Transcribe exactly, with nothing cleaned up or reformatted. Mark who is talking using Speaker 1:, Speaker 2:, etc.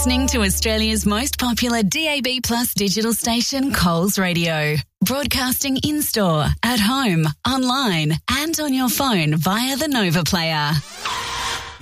Speaker 1: listening to Australia's most popular D A B Plus digital station, Coles Radio. Broadcasting in-store, at home, online and on your phone via the Nova Player.